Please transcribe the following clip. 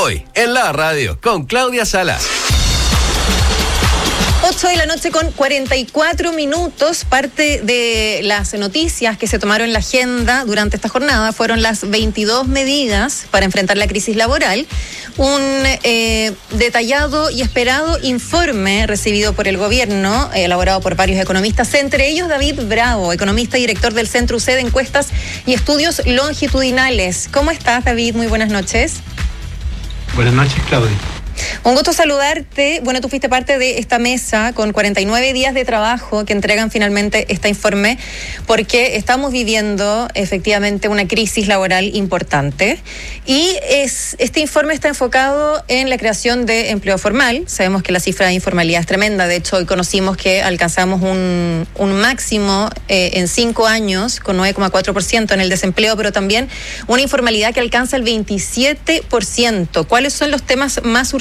Hoy, en la radio, con Claudia Salas. 8 de la noche con 44 minutos. Parte de las noticias que se tomaron en la agenda durante esta jornada fueron las 22 medidas para enfrentar la crisis laboral. Un detallado y esperado informe recibido por el gobierno, elaborado por varios economistas, entre ellos David Bravo, economista y director del Centro UC de Encuestas y Estudios Longitudinales. ¿Cómo estás, David? Muy buenas noches. Buenas noches, Claudia. Un gusto saludarte. Bueno, tú fuiste parte de esta mesa con 49 días de trabajo que entregan finalmente este informe, porque estamos viviendo efectivamente una crisis laboral importante y este informe está enfocado en la creación de empleo formal. Sabemos que la cifra de informalidad es tremenda. De hecho, hoy conocimos que alcanzamos un máximo en 5 años con 9,4% en el desempleo, pero también una informalidad que alcanza el 27%. ¿Cuáles son los temas más urgentes